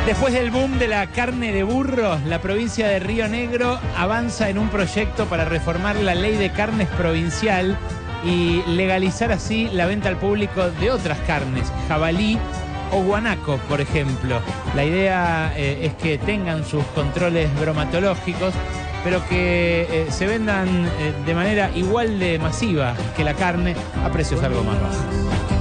Después del boom de la carne de burro, la provincia de Río Negro avanza en un proyecto para reformar la ley de carnes provincial y legalizar así la venta al público de otras carnes, jabalí o guanaco, por ejemplo. La idea es que tengan sus controles bromatológicos, pero que se vendan de manera igual de masiva que la carne a precios algo más bajos.